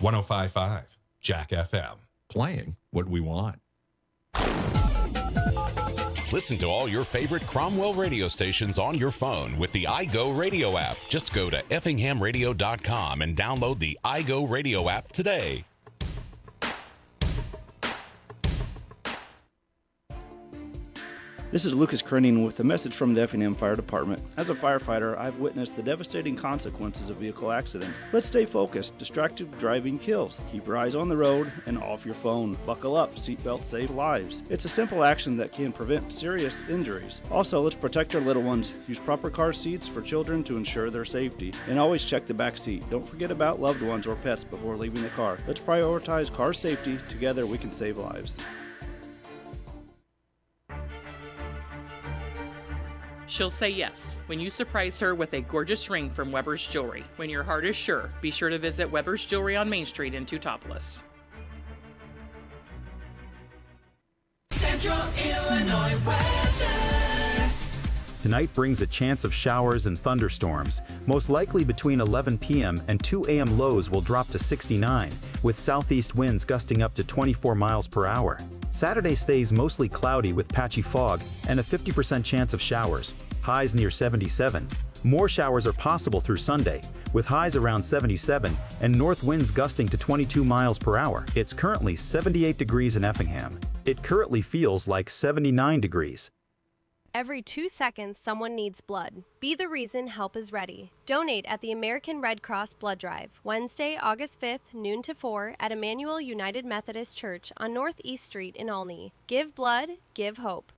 105.5 Jack FM. Playing what we want. Listen to all your favorite Cromwell radio stations on your phone with the iGo Radio app. Just go to effinghamradio.com and download the iGo Radio app today. This is Lucas Krenning with a message from the Effingham Fire Department. As a firefighter, I've witnessed the devastating consequences of vehicle accidents. Let's stay focused. Distracted driving kills. Keep your eyes on the road and off your phone. Buckle up. Seatbelts save lives. It's a simple action that can prevent serious injuries. Also, let's protect our little ones. Use proper car seats for children to ensure their safety. And always check the back seat. Don't forget about loved ones or pets before leaving the car. Let's prioritize car safety. Together, we can save lives. She'll say yes when you surprise her with a gorgeous ring from Weber's Jewelry. When your heart is sure, be sure to visit Weber's Jewelry on Main Street in Teutopolis. Central Illinois weather. Tonight brings a chance of showers and thunderstorms. Most likely between 11 p.m. and 2 a.m. lows will drop to 69, with southeast winds gusting up to 24 miles per hour. Saturday stays mostly cloudy with patchy fog and a 50% chance of showers, highs near 77. More showers are possible through Sunday, with highs around 77 and north winds gusting to 22 miles per hour. It's currently 78 degrees in Effingham. It currently feels like 79 degrees. Every 2 seconds, someone needs blood. Be the reason help is ready. Donate at the American Red Cross Blood Drive, Wednesday, August 5th, noon to 4, at Emmanuel United Methodist Church on Northeast Street in Olney. Give blood, give hope.